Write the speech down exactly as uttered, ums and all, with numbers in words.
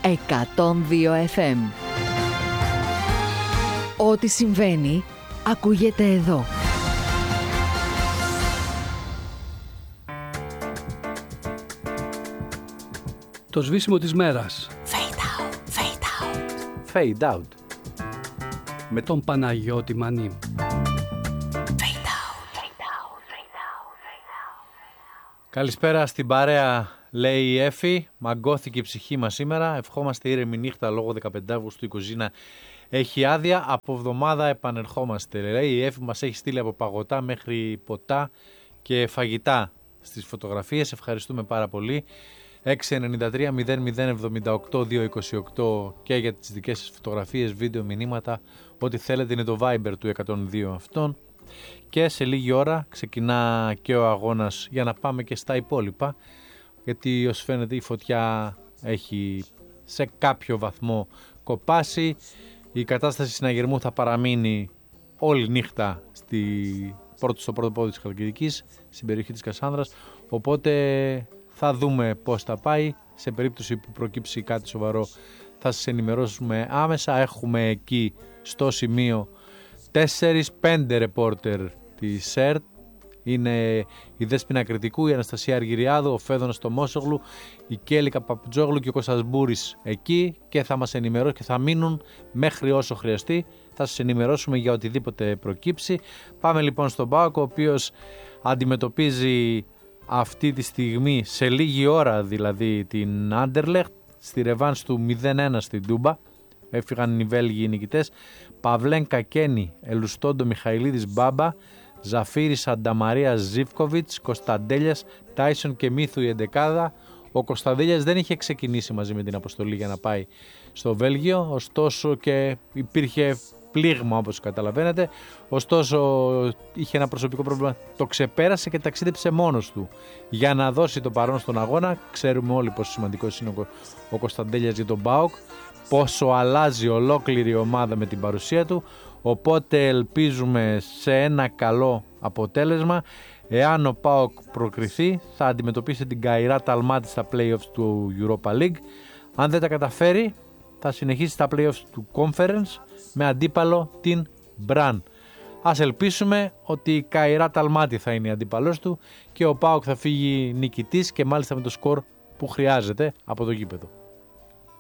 εκατόν δύο εφ εμ. Ό,τι συμβαίνει, ακούγεται εδώ. Το σβήσιμο της μέρας. Fade out, fade out. Fade out. Με τον Παναγιώτη Μανί. Καλησπέρα στην παρέα, λέει η Εφη. Μαγκώθηκε η ψυχή μας σήμερα. Ευχόμαστε ήρεμη νύχτα λόγω δεκαπέντε Αυγούστου. Η κουζίνα έχει άδεια. Από εβδομάδα επανερχόμαστε. Λέει η Εφη, μας έχει στείλει από παγωτά μέχρι ποτά και φαγητά στις φωτογραφίες. Ευχαριστούμε πάρα πολύ. έξι εννιά τρία μηδέν μηδέν εβδομήντα οκτώ διακόσια είκοσι οκτώ και για τις δικές σας φωτογραφίες, βίντεο, μηνύματα. Ό,τι θέλετε είναι το Viber του εκατόν δύο αυτόν. Και σε λίγη ώρα ξεκινά και ο αγώνας για να πάμε και στα υπόλοιπα, γιατί ως φαίνεται η φωτιά έχει σε κάποιο βαθμό κοπάσει. Η κατάσταση συναγερμού θα παραμείνει όλη νύχτα στη, στο πρώτο πόδι της Χαλκιδικής, στην περιοχή της Κασάνδρας, οπότε θα δούμε πώς θα πάει. Σε περίπτωση που προκύψει κάτι σοβαρό θα σας ενημερώσουμε άμεσα. Έχουμε εκεί στο σημείο τέσσερις πέντε ρεπόρτερ της ΣΕΡΤ. Είναι η Δέσποινα Κρητικού, η Αναστασία Αργυριάδου, ο Φέδωνας Τομόσογλου, η Κέλικα Παπτζόγλου και ο Κώστας Μπούρης εκεί και θα μας ενημερώσουν και θα μείνουν μέχρι όσο χρειαστεί. Θα σας ενημερώσουμε για οτιδήποτε προκύψει. Πάμε λοιπόν στον ΠΑΟΚ, ο οποίος αντιμετωπίζει αυτή τη στιγμή, σε λίγη ώρα δηλαδή, την Άντερλεχτ στη ρεβάνς του μηδέν ένα στην Τούμπα. Έφυγαν οι Βέλγοι οι νικητές. Παυλέν Κακένη, Ελουστόντο Μιχαηλίδης Μπάμπα, Ζαφύρης Ανταμαρία Ζίβκοβιτς, Κωνσταντέλιας, Τάισον και Μύθου η εντεκάδα. Ο Κωνσταντέλιας δεν είχε ξεκινήσει μαζί με την αποστολή για να πάει στο Βέλγιο, ωστόσο και υπήρχε πλήγμα όπως καταλαβαίνετε, ωστόσο είχε ένα προσωπικό πρόβλημα, το ξεπέρασε και ταξίδεψε μόνος του για να δώσει το παρόν στον αγώνα. Ξέρουμε όλοι πόσο σημαντικός είναι ο, ο Κωνσταντέλιας για τον ΠΑΟΚ, πόσο αλλάζει ολόκληρη η ομάδα με την παρουσία του, οπότε ελπίζουμε σε ένα καλό αποτέλεσμα. Εάν ο ΠΑΟΚ προκριθεί θα αντιμετωπίσει την Καϊράτ Αλμάτι στα play-offs του Europa League. Αν δεν τα καταφέρει θα συνεχίσει στα play-offs του Conference με αντίπαλο την Μπραν. Ας ελπίσουμε ότι η Καϊράτ Αλμάτι θα είναι η αντίπαλός του και ο ΠΑΟΚ θα φύγει νικητής και μάλιστα με το σκορ που χρειάζεται από το γήπεδο.